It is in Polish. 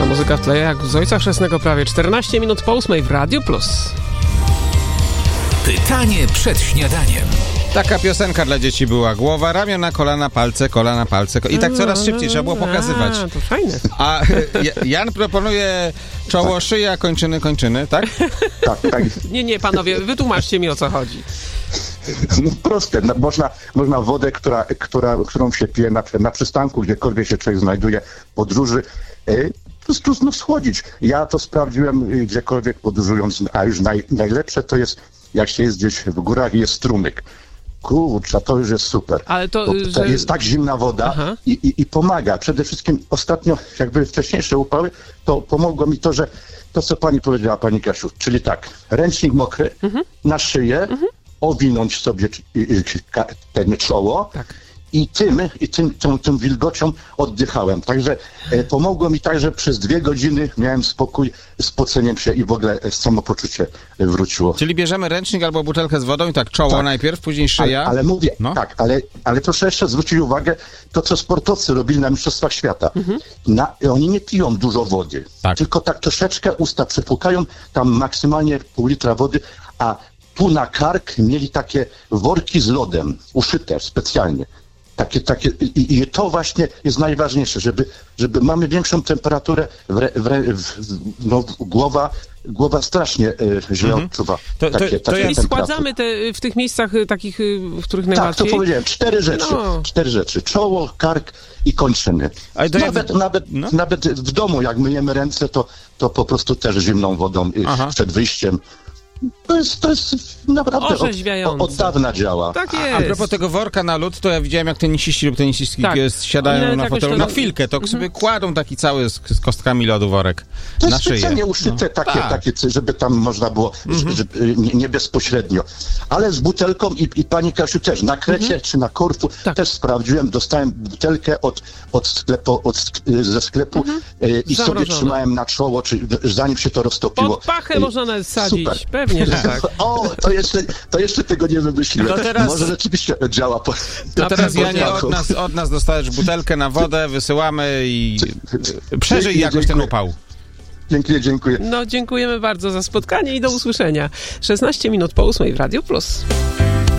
muzyka w tle jak z Ojca Chrzestnego prawie 14 minut po 8 w Radiu Plus. Pytanie przed śniadaniem. Taka piosenka dla dzieci była. Głowa, ramiona, kolana, palce, kolana, palce. I tak coraz szybciej trzeba było pokazywać. To fajne. A Jan proponuje czoło, szyja, kończyny, tak? Tak. Nie, panowie, wytłumaczcie mi, o co chodzi. No proste. Można wodę, którą się pije na przystanku, gdziekolwiek się człowiek znajduje, podróży, po prostu schłodzić. Ja to sprawdziłem gdziekolwiek podróżując, a już najlepsze to jest, jak się jest gdzieś w górach i jest strumyk. Kurczę, to już jest super. Ale to jest tak zimna woda i pomaga. Przede wszystkim ostatnio, jak były wcześniejsze upały, to pomogło mi to, że to, co pani powiedziała, pani Kasiu, czyli tak, ręcznik mokry, na szyję, owinąć sobie ten czoło, tak. I tą wilgocią oddychałem. Także pomogło mi tak, że przez 2 godziny miałem spokój, spoceniem się i w ogóle samopoczucie wróciło. Czyli bierzemy ręcznik albo butelkę z wodą i tak czoło najpierw, później szyja. Ale mówię, tak, ale proszę jeszcze zwrócić uwagę, to co sportowcy robili na Mistrzostwach Świata. Oni nie piją dużo wody, tylko tak troszeczkę usta przepukają, tam maksymalnie pół litra wody, a tu na kark mieli takie worki z lodem, uszyte specjalnie. I to właśnie jest najważniejsze, żeby mamy większą temperaturę, głowa strasznie źle odczuwa. Czyli schładzamy w tych miejscach takich, w których najłatwiej? Tak, to powiedziałem. 4 rzeczy. 4 rzeczy. Czoło, kark i kończyny. Nawet w domu, jak myjemy ręce, to po prostu też zimną wodą przed wyjściem. To jest naprawdę od dawna działa. Tak jest. A propos tego worka na lód, to ja widziałem, jak tenisiści lub tenisistki siadają na fotelu na chwilkę, to sobie kładą taki cały z kostkami lodu worek to na jest szyję. specjalnie uszyte takie, żeby tam można było, nie bezpośrednio. Ale z butelką i pani Kasiu też, na Krecie czy na Korfu też sprawdziłem, dostałem butelkę ze sklepu i sobie trzymałem na czoło, zanim się to roztopiło. Pod pachę można nawet sadzić. Super. Pewnie, że tak. To jeszcze tego nie wymyśliłem. Może rzeczywiście działa. To teraz, Janie, od nas dostajesz butelkę na wodę, wysyłamy i przeżyj jakoś ten upał. Pięknie, dziękuję. No, dziękujemy bardzo za spotkanie i do usłyszenia. 16 minut po 8 w Radiu Plus.